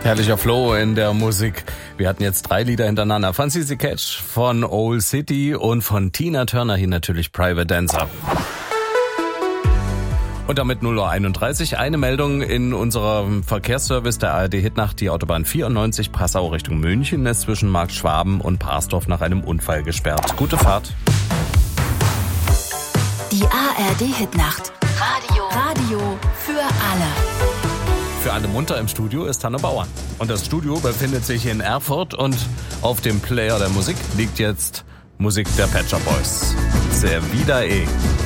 Herrlicher Flow in der Musik. Wir hatten jetzt 3 Lieder hintereinander. Von CC Catch, von Old City und von Tina Turner hier natürlich Private Dancer. Und damit 0:31 Uhr. Eine Meldung in unserem Verkehrsservice der ARD Hitnacht. Die Autobahn 94 Passau Richtung München ist zwischen Markt Schwaben und Parsdorf nach einem Unfall gesperrt. Gute Fahrt. Die ARD Hitnacht. Radio für alle. Für alle munter im Studio ist Hanne Bauer. Und das Studio befindet sich in Erfurt und auf dem Player der Musik liegt jetzt Musik der Pet Shop Boys. Sehr wieder